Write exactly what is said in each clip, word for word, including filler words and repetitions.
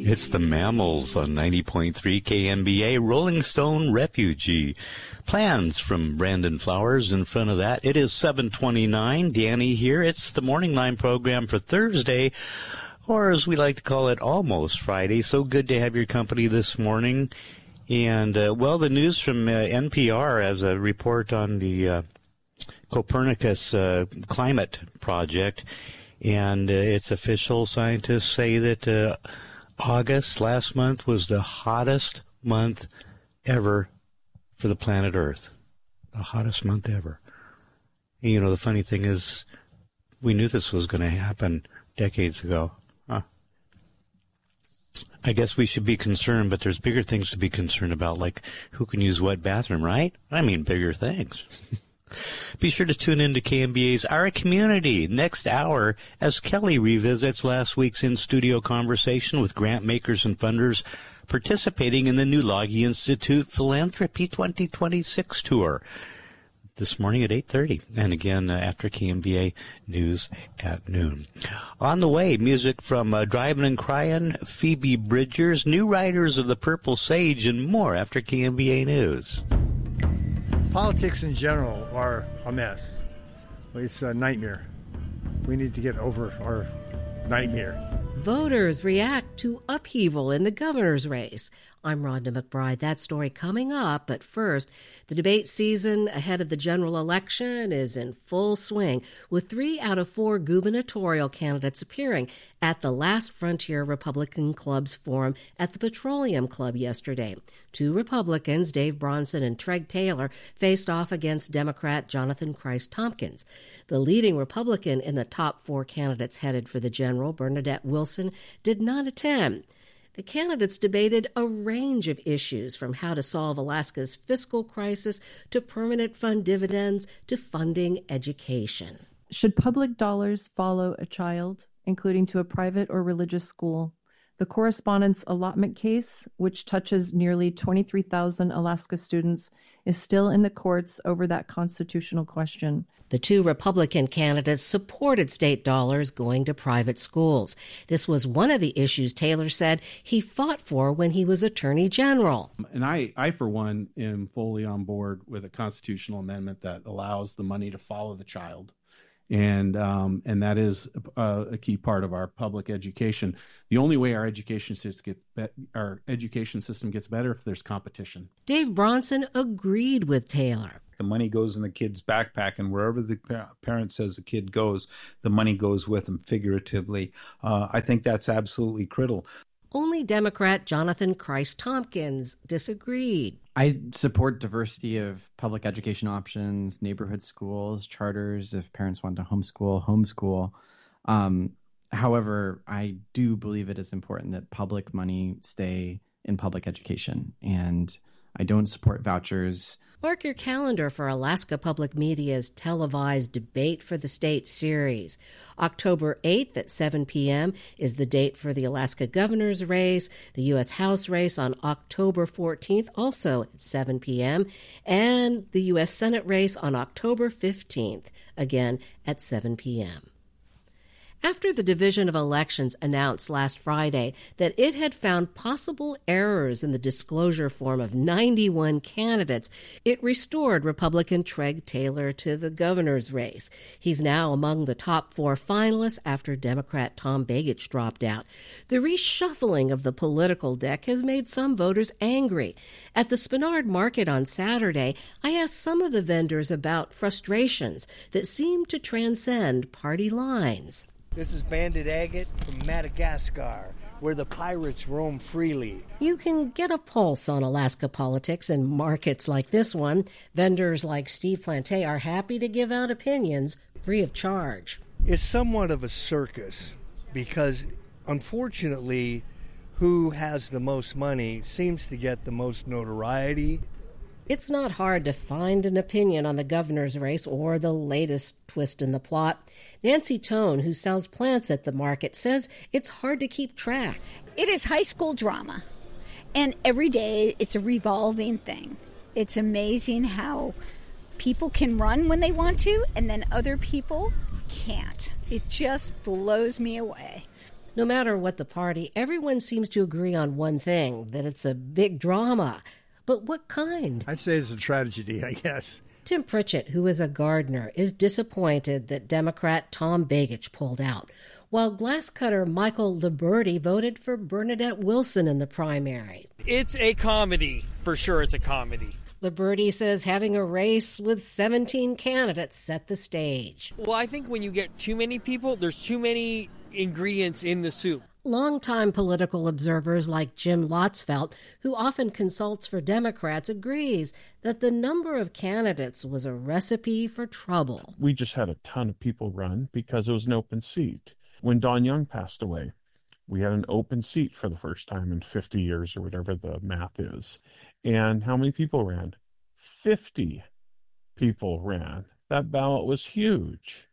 It's the Mammals on ninety point three K M B A, Rolling Stone Refugee. Plans from Brandon Flowers in front of that. It is seven twenty-nine. Danny here. It's the Morning Line program for Thursday, or as we like to call it, almost Friday. So good to have your company this morning. And, uh, well, the news from uh, N P R as a report on the uh, Copernicus uh, climate project. And uh, it's official. Scientists say that uh, August last month was the hottest month ever for the planet Earth. The hottest month ever. And, you know, the funny thing is, we knew this was going to happen decades ago. Huh. I guess we should be concerned, but there's bigger things to be concerned about, like who can use what bathroom, right? I mean, bigger things. Be sure to tune in to K M B A's Our Community next hour as Kelly revisits last week's in-studio conversation with grant makers and funders participating in the New Logie Institute Philanthropy twenty twenty-six tour this morning at eight thirty, and again uh, after K M B A News at noon. On the way, music from uh, Drivin' and Cryin', Phoebe Bridgers, New Riders of the Purple Sage, and more after K M B A News. Politics in general are a mess. It's a nightmare. We need to get over our nightmare. Voters react to upheaval in the governor's race. I'm Rhonda McBride. That story coming up. But first, the debate season ahead of the general election is in full swing, with three out of four gubernatorial candidates appearing at the Last Frontier Republican Club's forum at the Petroleum Club yesterday. Two Republicans, Dave Bronson and Treg Taylor, faced off against Democrat Jonathan Christ Tompkins. The leading Republican in the top four candidates headed for the general, Bernadette Wilson, did not attend. The candidates debated a range of issues, from how to solve Alaska's fiscal crisis to permanent fund dividends to funding education. Should public dollars follow a child, including to a private or religious school? The correspondence allotment case, which touches nearly twenty-three thousand Alaska students, is still in the courts over that constitutional question. The two Republican candidates supported state dollars going to private schools. This was one of the issues Taylor said he fought for when he was Attorney General. And I, I, for one, am fully on board with a constitutional amendment that allows the money to follow the child. And um, and that is a, a key part of our public education. The only way our education system gets be- our education system gets better if there's competition. Dave Bronson agreed with Taylor. The money goes in the kid's backpack, and wherever the parent says the kid goes, the money goes with them, figuratively. Uh, I think that's absolutely critical. Only Democrat Jonathan Christ Tompkins disagreed. I support diversity of public education options, neighborhood schools, charters, if parents want to homeschool, homeschool. Um, however, I do believe it is important that public money stay in public education, and I don't support vouchers. Mark your calendar for Alaska Public Media's televised Debate for the State series. October eighth at seven p.m. is the date for the Alaska governor's race, the U S House race on October fourteenth, also at seven p.m., and the U S Senate race on October fifteenth, again at seven p.m. After the Division of Elections announced last Friday that it had found possible errors in the disclosure form of ninety-one candidates, it restored Republican Treg Taylor to the governor's race. He's now among the top four finalists after Democrat Tom Begich dropped out. The reshuffling of the political deck has made some voters angry. At the Spenard Market on Saturday, I asked some of the vendors about frustrations that seem to transcend party lines. This is Bandit Agate from Madagascar, where the pirates roam freely. You can get a pulse on Alaska politics in markets like this one. Vendors like Steve Plante are happy to give out opinions free of charge. It's somewhat of a circus because, unfortunately, who has the most money seems to get the most notoriety. It's not hard to find an opinion on the governor's race or the latest twist in the plot. Nancy Tone, who sells plants at the market, says it's hard to keep track. It is high school drama, and every day it's a revolving thing. It's amazing how people can run when they want to, and then other people can't. It just blows me away. No matter what the party, everyone seems to agree on one thing, that it's a big drama. But what kind? I'd say it's a tragedy, I guess. Tim Pritchett, who is a gardener, is disappointed that Democrat Tom Begich pulled out, while glasscutter Michael Liberty voted for Bernadette Wilson in the primary. It's a comedy. For sure it's a comedy. Liberty says having a race with seventeen candidates set the stage. Well, I think when you get too many people, there's too many ingredients in the soup. Longtime political observers like Jim Lotzfeld, who often consults for Democrats, agrees that the number of candidates was a recipe for trouble. We just had a ton of people run because it was an open seat. When Don Young passed away, we had an open seat for the first time in fifty years or whatever the math is. And how many people ran? fifty people ran. That ballot was huge.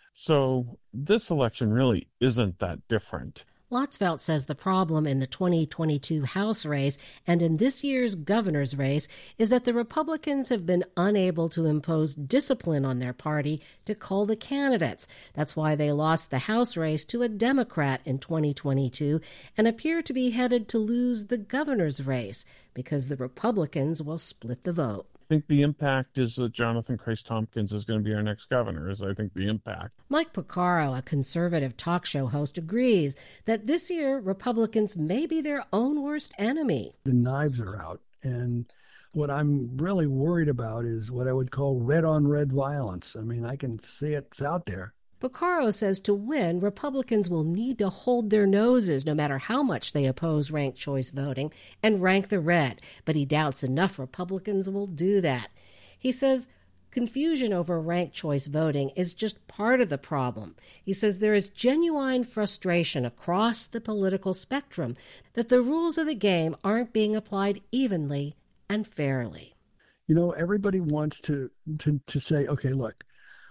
So this election really isn't that different. Lotzfeld says the problem in the twenty twenty-two House race and in this year's governor's race is that the Republicans have been unable to impose discipline on their party to cull the candidates. That's why they lost the House race to a Democrat in twenty twenty-two and appear to be headed to lose the governor's race because the Republicans will split the vote. I think the impact is that Jonathan Christ-Tompkins is going to be our next governor, is I think the impact. Mike Porcaro, a conservative talk show host, agrees that this year Republicans may be their own worst enemy. The knives are out, and what I'm really worried about is what I would call red-on-red violence. I mean, I can see it's out there. Porcaro says to win, Republicans will need to hold their noses no matter how much they oppose ranked choice voting and rank the red, but he doubts enough Republicans will do that. He says confusion over ranked choice voting is just part of the problem. He says there is genuine frustration across the political spectrum that the rules of the game aren't being applied evenly and fairly. You know, everybody wants to, to, to say, okay, look,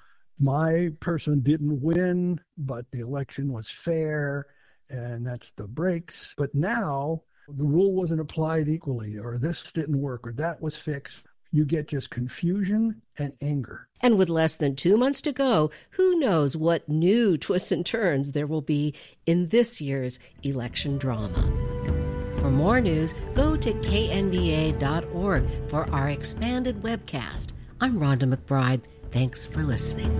my person didn't win, but the election was fair, and that's the breaks. But now the rule wasn't applied equally, or this didn't work, or that was fixed. You get just confusion and anger. And with less than two months to go, who knows what new twists and turns there will be in this year's election drama. For more news, go to K N B A dot org for our expanded webcast. I'm Rhonda McBride. Thanks for listening.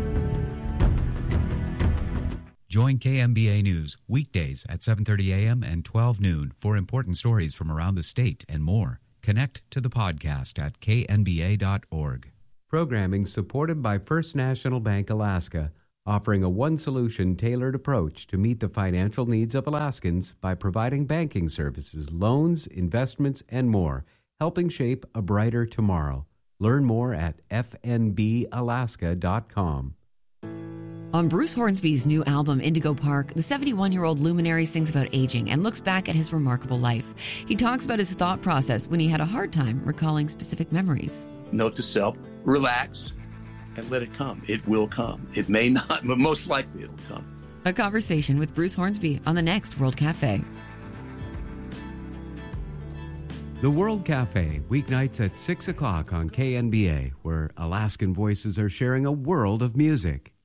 Join K M B A News weekdays at seven thirty a.m. and twelve noon for important stories from around the state and more. Connect to the podcast at K N B A dot org. Programming supported by First National Bank Alaska, offering a one-solution tailored approach to meet the financial needs of Alaskans by providing banking services, loans, investments, and more, helping shape a brighter tomorrow. Learn more at F N B Alaska dot com. On Bruce Hornsby's new album, Indigo Park, the seventy-one-year-old luminary sings about aging and looks back at his remarkable life. He talks about his thought process when he had a hard time recalling specific memories. Note to self, relax and let it come. It will come. It may not, but most likely it'll come. A conversation with Bruce Hornsby on the next World Cafe. The World Cafe, weeknights at six o'clock on K N B A, where Alaskan voices are sharing a world of music.